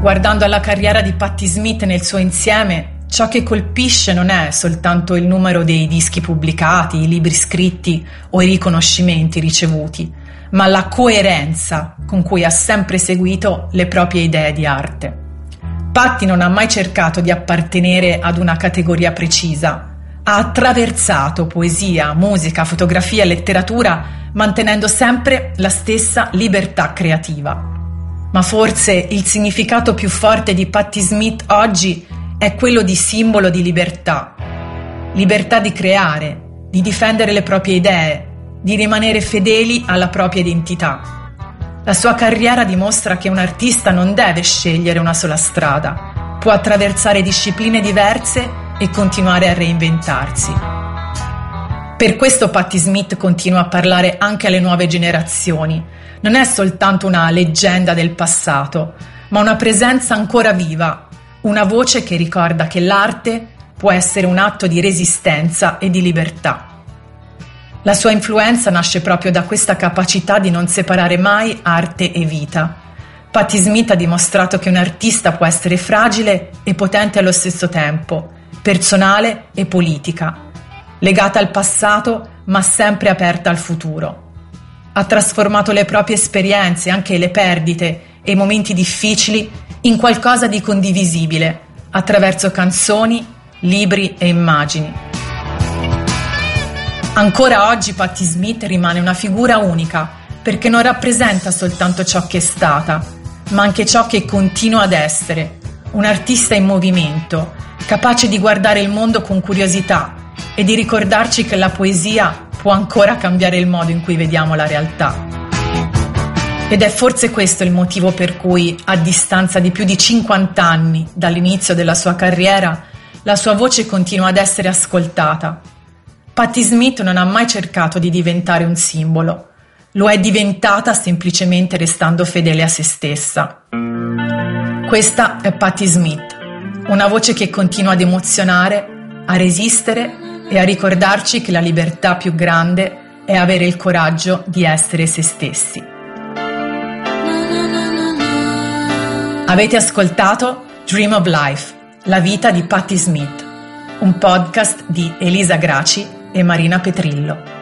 Guardando alla carriera di Patti Smith nel suo insieme, ciò che colpisce non è soltanto il numero dei dischi pubblicati, i libri scritti o i riconoscimenti ricevuti, ma la coerenza con cui ha sempre seguito le proprie idee di arte. Patti non ha mai cercato di appartenere ad una categoria precisa, ha attraversato poesia, musica, fotografia e letteratura mantenendo sempre la stessa libertà creativa. Ma forse il significato più forte di Patti Smith oggi è quello di simbolo di libertà. Libertà di creare, di difendere le proprie idee, di rimanere fedeli alla propria identità. La sua carriera dimostra che un artista non deve scegliere una sola strada, può attraversare discipline diverse e continuare a reinventarsi. Per questo Patti Smith continua a parlare anche alle nuove generazioni. Non è soltanto una leggenda del passato, ma una presenza ancora viva, una voce che ricorda che l'arte può essere un atto di resistenza e di libertà. La sua influenza nasce proprio da questa capacità di non separare mai arte e vita. Patti Smith ha dimostrato che un artista può essere fragile e potente allo stesso tempo, personale e politica, legata al passato ma sempre aperta al futuro. Ha trasformato le proprie esperienze, anche le perdite e i momenti difficili, in qualcosa di condivisibile, attraverso canzoni, libri e immagini. Ancora oggi Patti Smith rimane una figura unica, perché non rappresenta soltanto ciò che è stata, ma anche ciò che continua ad essere, un artista in movimento, capace di guardare il mondo con curiosità e di ricordarci che la poesia può ancora cambiare il modo in cui vediamo la realtà. Ed è forse questo il motivo per cui, a distanza di più di 50 anni dall'inizio della sua carriera, la sua voce continua ad essere ascoltata. Patti Smith non ha mai cercato di diventare un simbolo, lo è diventata semplicemente restando fedele a se stessa. Questa è Patti Smith, una voce che continua ad emozionare, a resistere e a ricordarci che la libertà più grande è avere il coraggio di essere se stessi. Avete ascoltato Dream of Life, la vita di Patti Smith, un podcast di Elisa Graci e Marina Petrillo.